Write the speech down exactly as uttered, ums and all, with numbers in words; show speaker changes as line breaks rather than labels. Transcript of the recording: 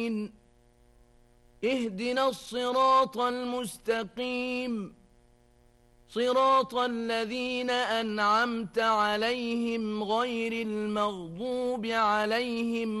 اهدنا الصراط المستقيم صراط الذين أنعمت عليهم غير المغضوب عليهم